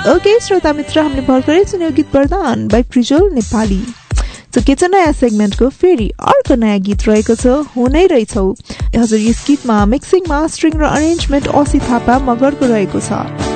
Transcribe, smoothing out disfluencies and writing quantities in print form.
Okay श्रोता मित्र, हामीले भर्खरै सुन्यौं गीत वरदान बाइ प्रिजोल नेपाली। सो के छ नयाँ सेगमेन्टको फेरि अर्को नयाँ गीत रहेको छ, हुनै रहेछौ। हजुर, यस गीतमा मिक्सिङ, मास्टरिङ र अरेन्जमेन्ट औसी थापा मगरको रहेको छ।